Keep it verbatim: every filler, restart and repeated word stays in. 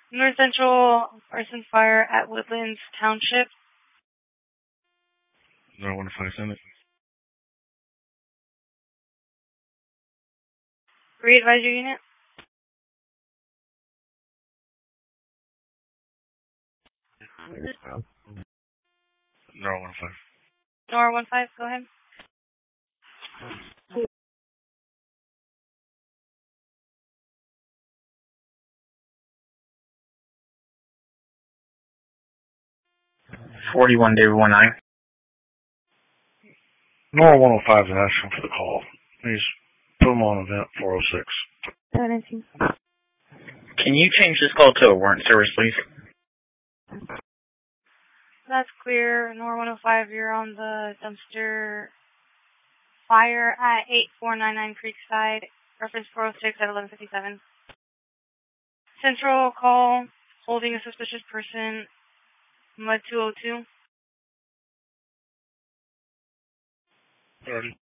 North Central arson fire at Woodlands Township. Nor one five seven. Re-advise your unit. Nor one five. Nor one five, go ahead. Forty-one David one nine. Nor one oh five is asking for the call. Please put them on event four oh six. seventeen. Can you change this call to a warrant service, please? That's clear. Nor one oh five, you're on the dumpster fire at eight four nine nine Creekside, reference four oh six at eleven fifty-seven. Central call, holding a suspicious person, M U D two oh two. thirty.